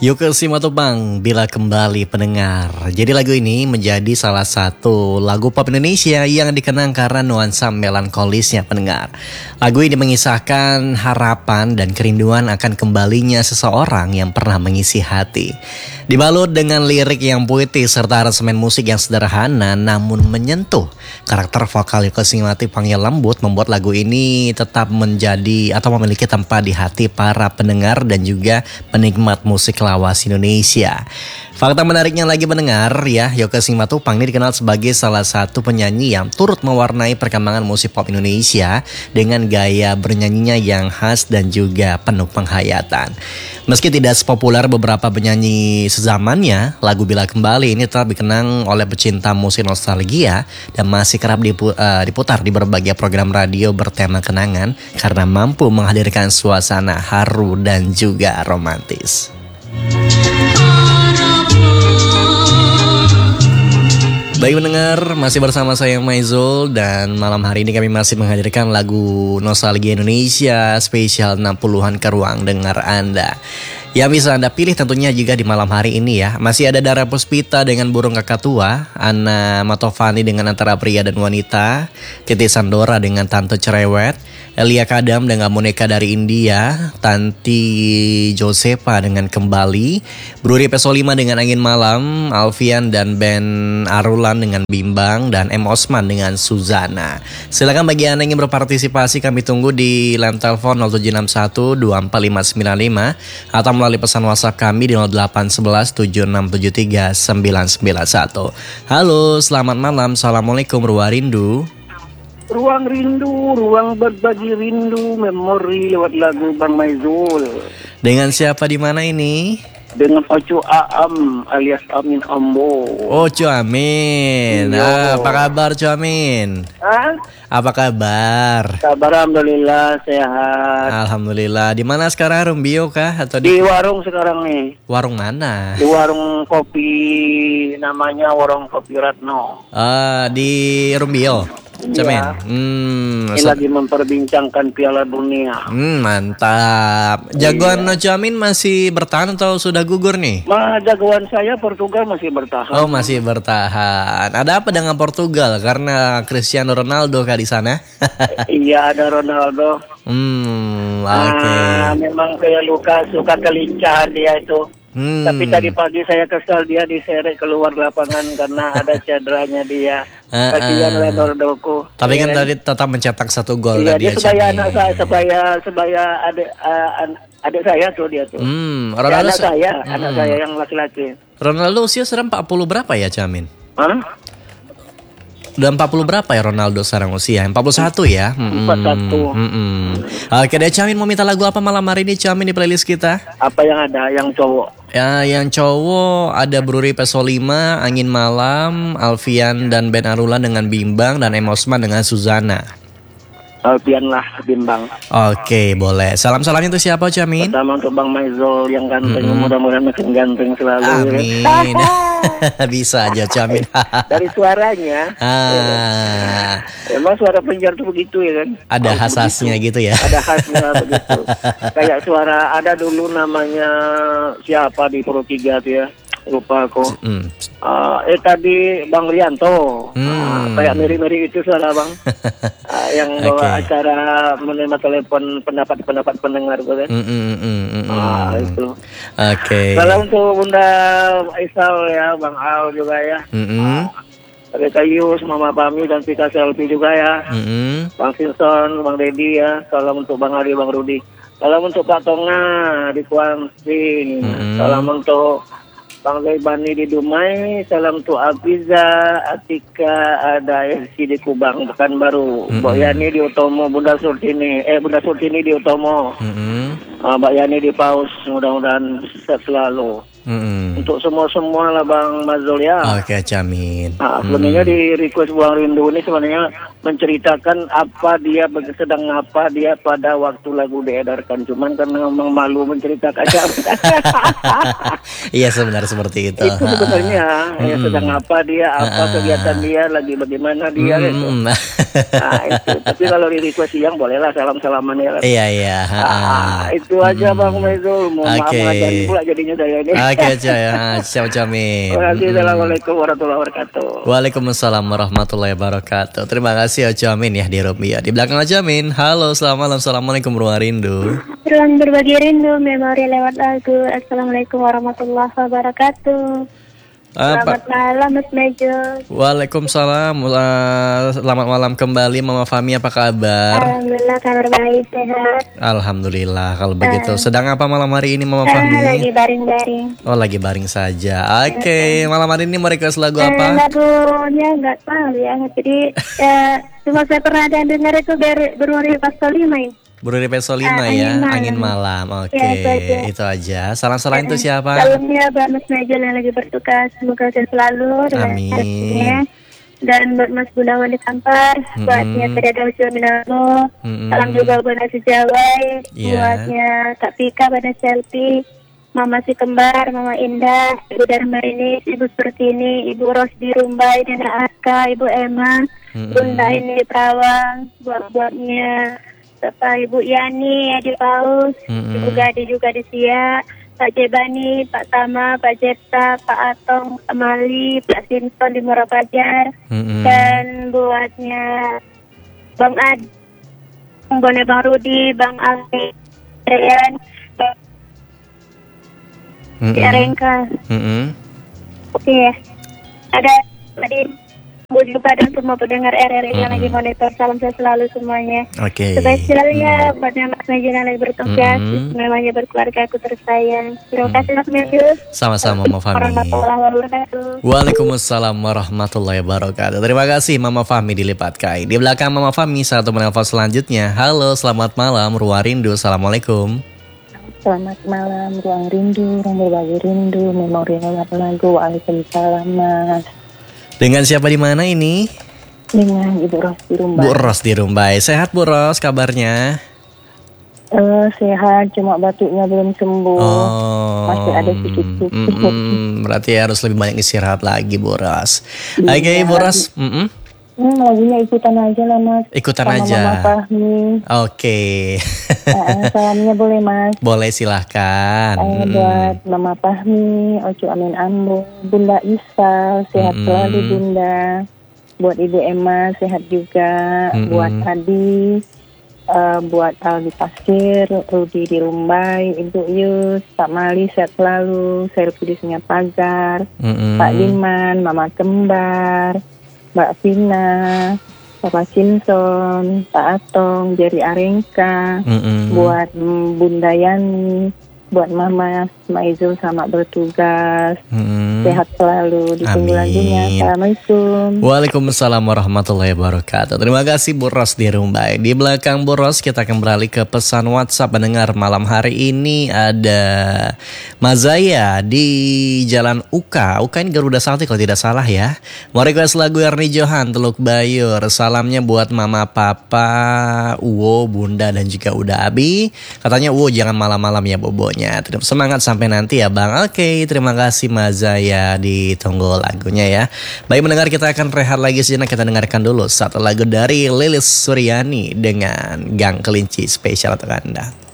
Yoke Simatupang bila kembali pendengar. Jadi lagu ini menjadi salah satu lagu pop Indonesia yang dikenang karena nuansa melankolisnya pendengar. Lagu ini mengisahkan harapan dan kerinduan akan kembalinya seseorang yang pernah mengisi hati. Dibalut dengan lirik yang puitis serta aransemen musik yang sederhana namun menyentuh. Karakter vokal Yoke Simatupang yang lembut membuat lagu ini tetap menjadi atau memiliki tempat di hati para pendengar dan juga penikmat musik lawas Indonesia. Fakta menariknya lagi mendengar ya, Yoke Simatupang ini dikenal sebagai salah satu penyanyi yang turut mewarnai perkembangan musik pop Indonesia dengan gaya bernyanyinya yang khas dan juga penuh penghayatan. Meski tidak sepopuler beberapa penyanyi sezamannya, lagu Bila Kembali ini tetap dikenang oleh pecinta musik nostalgia dan masih kerap diputar di berbagai program radio bertema kenangan karena mampu menghadirkan suasana haru dan juga romantis. Baik pendengar, masih bersama saya Maizul dan malam hari ini kami masih menghadirkan lagu nostalgia Indonesia spesial 60-an ke ruang dengar Anda. Yang bisa Anda pilih tentunya juga di malam hari ini ya. Masih ada Dara Puspita dengan Burung Kakak Tua, Ana Matovani dengan Antara Pria dan Wanita, Titi Sandora dengan Tante Cerewet, Elia Kadam dengan Boneka dari India, Tanti Josepa dengan Kembali, Bruri Pesolima dengan Angin Malam, Alfian dan Ben Arulan dengan Bimbang, dan M. Osman dengan Suzana. Silakan bagi Anda yang ingin berpartisipasi, kami tunggu di line telepon 0761 24595 atau melalui pesan WhatsApp kami di 0811 7673 991. Halo, selamat malam. Assalamualaikum Ruwarindu. Ruang rindu, ruang berbagi rindu, memori lewat lagu Bang Maizul. Dengan siapa di mana ini? Dengan Ocu Aam alias Amin Ambo. Ocu Amin. Apa kabar Ocu Amin? Apa kabar? Kabar alhamdulillah sehat. Alhamdulillah. Di mana sekarang, Rumbio kah atau di warung sekarang nih? Warung mana? Di warung kopi, namanya Warung Kopi Ratno. Di Rumbio. Cemen. Ini lagi memperbincangkan Piala Dunia. Mantap. Jagoan Ocu Amin masih bertahan atau sudah gugur nih? Jagoan saya Portugal masih bertahan. Oh, masih bertahan. Ada apa dengan Portugal? Karena Cristiano Ronaldo kah di sana? Iya, ada Ronaldo. Oke. Memang kayak luka, suka kelincahan dia itu. Tapi tadi pagi saya kesal dia diseret keluar lapangan karena ada cederanya dia. Kasihan Ronaldoku. Tapi kan tadi tetap mencetak satu gol. Iya, dia supaya anak saya, supaya adik saya tuh dia tuh. Ronaldo anak saya yang laki-laki. Ronaldo usia sekarang 40 berapa ya, Camin? Udah 40 berapa ya Ronaldo sekarang usia? 41 ya? 41. Oke deh, Camin mau minta lagu apa malam hari ini, Camin, di playlist kita? Apa yang ada, yang cowok? Ya, yang cowok ada Bruri Pesolima, Angin Malam, Alfian dan Ben Arulan dengan Bimbang, dan M. Osman dengan Suzana. Alfian lah, Bimbang. Oke, boleh. Salam-salamnya itu siapa, Camin? Pertama untuk Bang Maizul yang ganteng, mudah-mudahan makin ganteng selalu. Amin. Bisa aja, Camin. Dari suaranya. Emang suara penyiar tuh begitu ya kan? Ada khasnya gitu ya. Ada khasnya begitu. Kayak suara ada dulu namanya siapa di Pro 3 tuh ya. Lupa aku. Tadi Bang Rianto. Kayak mirip-mirip itu suara Bang. Yang bawa acara menerima telepon pendapat pendengar tuh kan. Itu. Salam untuk Bunda Isal ya, Bang Al juga ya. Ada Kayus, Mama Pami dan Pika Selfie juga ya. Bang Simpson, Bang Dedi ya. Salam untuk Bang Ari, Bang Rudi. Salam untuk Pak Tonga di Kuansing. Salam untuk Bang Zaibani di Dumai. Salam untuk Afiza, Atika, ada FC di Kubang, Pekanbaru. Mbak Yani di Utomo, Bunda Surtini di Utomo. Mbak Yani di Paus, mudah-mudahan sehat selalu. Untuk semua lah Bang Mazul ya. Oke, Camin. Sebenarnya di request Buang Rindu ini sebenarnya menceritakan apa dia sedang apa dia pada waktu lagu diedarkan, cuman karena memang malu menceritakan. Iya sebenarnya seperti itu. Itu sebenarnya ya, sedang apa dia, apa kegiatan dia, lagi bagaimana dia gitu. Nah itu. Tapi kalau di request siang bolehlah salam-salaman ya. Iya. Itu aja Bang Maizul. Mohon maaf ngajari pula jadinya saya ini. Oke ya, siap Amin. Assalamualaikum warahmatullahi wabarakatuh. Waalaikumsalam warahmatullahi wabarakatuh. Terima kasih Ojo Amin ya di Romia. Di belakang Ojo Amin. Halo, selamat malam. Assalamualaikum ruang rindu. Ruang berbagi rindu, memori lewat lagu. Assalamualaikum warahmatullahi wabarakatuh. Selamat malam Mas Mejo. Waalaikumsalam. Selamat malam kembali Mama Fami, apa kabar? Alhamdulillah kabar baik, sehat. Alhamdulillah. Kalau begitu sedang apa malam hari ini Mama Fami? Lagi baring-baring. Oh lagi baring saja. Oke, malam hari ini mau request lagu apa? Lagunya nggak tahu ya. Jadi cuma saya pernah ada dengar itu Beruri Pasal 5 ya. Beruri Pasal 5 ya, Angin Malam. Oke, ya, itu aja. Salam-salam itu siapa? Salamnya buat Mas Najul yang lagi bertugas, semoga sehat selalu. Amin. Dan buat Mas Gunawan di Kampar, buatnya Pedada Ucil Minalo. Salam juga buat Nasi Jawai, buatnya Kak Pika, pada Selfie, Mama Si Kembar, Mama Indah, Ibu Darmarini, Ibu Surtini, Ibu Ros di Rumbai, Nenek Aska, Ibu Emma, Bunda ini di Perawang, buatnya Ibu Yani di Paus, Ibu Gadi juga di Siak, Pak Jebani, Pak Tama, Pak Jepta, Pak Atong, Pak Mali, Pak Simpson di Murapajar, dan buatnya Bang Ad, Bang Rudi, Bang Alfi, Rian, Rengka. Oke ya. Ada tadi juga dan semua pendengar RRI yang lagi monitor, salam saya selalu semuanya. Oke. Spesialnya buatnya Mas Najul yang lagi bertugas, memangnya berkeluarga aku tersayang. Terima kasih Mas Najul. Sama-sama Mama Fami. Waalaikumsalam warahmatullahi wabarakatuh. Terima kasih Mama Fami dilipat kai. Di belakang Mama Fami satu menelpon selanjutnya. Halo, selamat malam Ruang Rindu. Assalamualaikum. Selamat malam Ruang Rindu, Ruang Berbagi Rindu, memori lewat lagu. Waalaikumsalam Mas. Dengan siapa di mana ini? Dengan Ibu Ros di Rumbai. Bu Ros di Rumbai. Sehat Bu Ros kabarnya? Sehat, cuma batuknya belum sembuh. Masih ada sedikit. Berarti harus lebih banyak istirahat lagi Bu Ros. Oke Bu Ros. Lagunya ikutan aja lah Mas. Ikutan sama aja. Mama Fahmi. Oke. Salamnya boleh Mas. Boleh silahkan. Buat Mama Fahmi, Ocu Amin Ambo, Bunda Isa, sehat selalu Bunda. Buat Ibu Emma, sehat juga. Buat Adi, buat Aldi Pasir, Rudi di Rumbai, Ibu Yus, Pak Mali sehat selalu, Selfie di Sungai Pagar, Pak Diman, Mama Kembar, Mbak Vina, Papa Simpson, Pak Atong, Jerry Arengka, buat Bunda Yani, buat Mama Maizul sama bertugas. Sehat selalu, ditunggu lagunya. Assalamualaikum. Waalaikumsalam warahmatullahi wabarakatuh. Terima kasih Bu Ros di Rumbai. Di belakang Bu Ros kita akan beralih ke pesan WhatsApp pendengar malam hari ini. Ada Mazaya di Jalan Uka ini Garuda Sakti kalau tidak salah ya. Mau request lagu Ernie Johan, Teluk Bayur. Salamnya buat Mama, Papa, Uwo, Bunda dan juga Uda Abi. Katanya Uwo jangan malam-malam ya bobonya. Semangat sampai nanti ya Bang. Oke, terima kasih Mazaya, ditunggu lagunya ya. Baik mendengar, kita akan rehat lagi sejenak. Kita dengarkan dulu satu lagu dari Lilis Suryani dengan Gang Kelinci spesial untuk Anda.